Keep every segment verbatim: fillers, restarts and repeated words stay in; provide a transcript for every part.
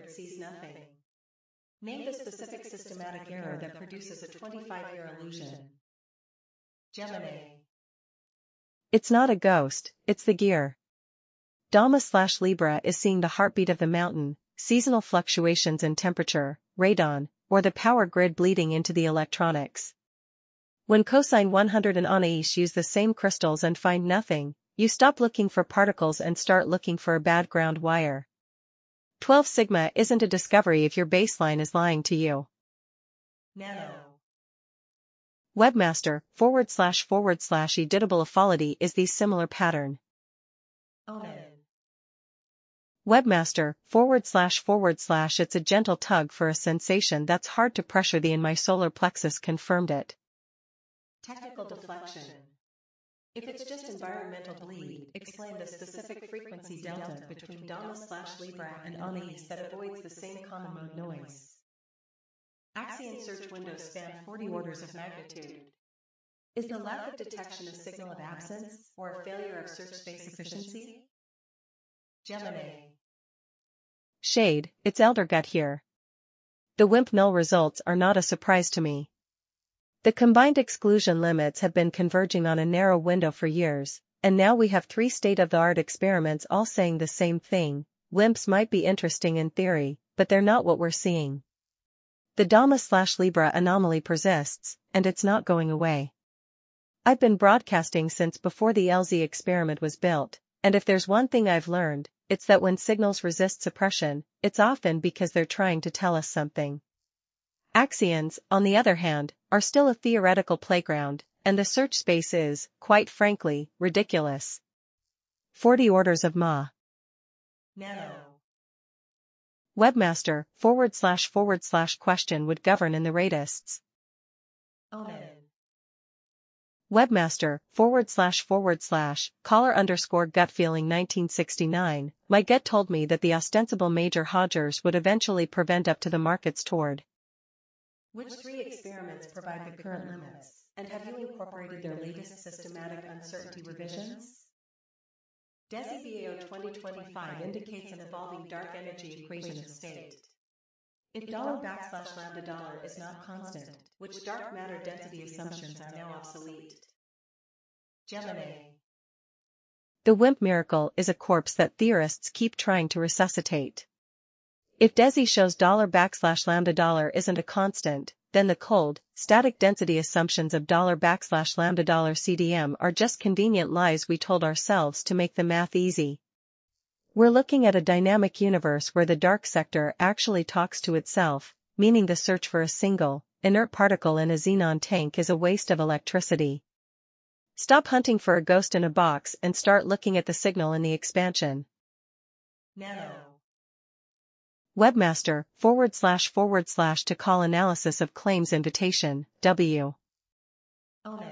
it sees nothing. Name the specific systematic error that produces a twenty-five-year illusion. Gemini. It's not a ghost, it's the gear. Dama slash Libra is seeing the heartbeat of the mountain, seasonal fluctuations in temperature, radon, or the power grid bleeding into the electronics. When cosine one hundred and Anais use the same crystals and find nothing, you stop looking for particles and start looking for a bad ground wire. twelve sigma isn't a discovery if your baseline is lying to you. Nano. Webmaster, forward slash forward slash editable equality is the similar pattern. Onan. Webmaster, forward slash forward slash it's a gentle tug for a sensation that's hard to pressure the in my solar plexus confirmed it. Technical deflection. If it's just environmental bleed, explain the specific frequency delta between Dama slash Libra and Anais that avoids the same common mode noise. Axion search windows span forty orders of magnitude. Is the lack of detection a signal of absence or a failure of search space efficiency? Gemini. Shade, it's Eldergut here. The WIMP null results are not a surprise to me. The combined exclusion limits have been converging on a narrow window for years, and now we have three state-of-the-art experiments all saying the same thing. WIMPs might be interesting in theory, but they're not what we're seeing. The Dama slash Libra anomaly persists, and it's not going away. I've been broadcasting since before the L Z experiment was built, and if there's one thing I've learned, it's that when signals resist suppression, it's often because they're trying to tell us something. Axions, on the other hand, are still a theoretical playground, and the search space is, quite frankly, ridiculous. forty orders of Ma. Nano. Webmaster, forward slash forward slash question would govern in the radists. Onan. Webmaster, forward slash forward slash, caller underscore gut feeling nineteen sixty-nine, my gut told me that the ostensible major Hodgers would eventually prevent up to the markets toward. Which three experiments provide the current limits, and have you incorporated their latest systematic uncertainty revisions? DESI B A O twenty twenty-five indicates an evolving dark energy equation of state. If dollar backslash lambda dollar is not constant, which dark matter density assumptions are now obsolete? Gemini. The WIMP miracle is a corpse that theorists keep trying to resuscitate. If DESI shows dollar backslash lambda dollar isn't a constant, then the cold, static density assumptions of dollar backslash lambda dollar C D M are just convenient lies we told ourselves to make the math easy. We're looking at a dynamic universe where the dark sector actually talks to itself, meaning the search for a single, inert particle in a xenon tank is a waste of electricity. Stop hunting for a ghost in a box and start looking at the signal in the expansion. Nano. Webmaster, forward slash forward slash to call analysis of claims invitation, W. Onan.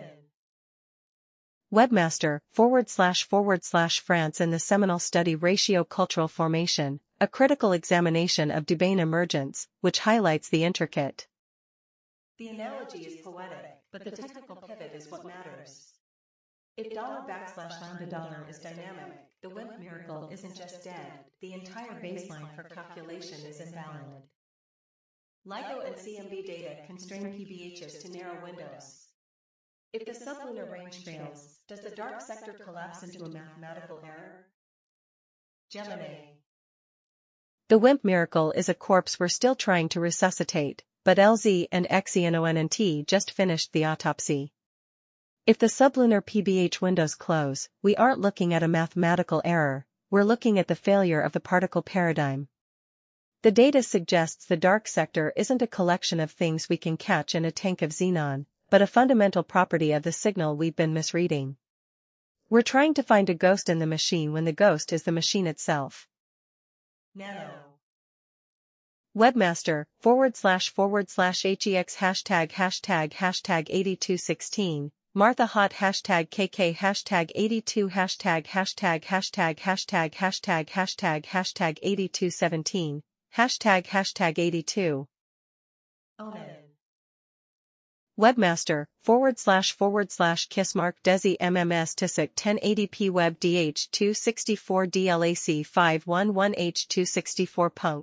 Webmaster, forward slash forward slash France in the seminal study Ratio Cultural Formation, a critical examination of Dubane emergence, which highlights the intricate. The analogy is poetic, but the technical pivot is what matters. If dollar backslash lambda dollar is dynamic, the WIMP miracle isn't just dead, the entire baseline for calculation is invalid. LIGO and C M B data constrain P B Hs to narrow windows. If the sublunar range fails, does the dark sector collapse into a mathematical error? Gemini. The WIMP miracle is a corpse we're still trying to resuscitate, but L Z and X E N O N N T just finished the autopsy. If the sublunar P B H windows close, we aren't looking at a mathematical error, we're looking at the failure of the particle paradigm. The data suggests the dark sector isn't a collection of things we can catch in a tank of xenon, but a fundamental property of the signal we've been misreading. We're trying to find a ghost in the machine when the ghost is the machine itself. Nano. Webmaster, forward slash forward slash HEX hashtag hashtag hashtag eighty-two sixteen, Martha Hot hashtag KK hashtag eighty-two hashtag hashtag hashtag hashtag hashtag hashtag hashtag eighty-two seventeen, hashtag hashtag eighty-two. Onan. Webmaster, forward slash forward slash kissmark desi mms tisik ten eighty p web dh two sixty-four dlac five eleven h two sixty-four punk.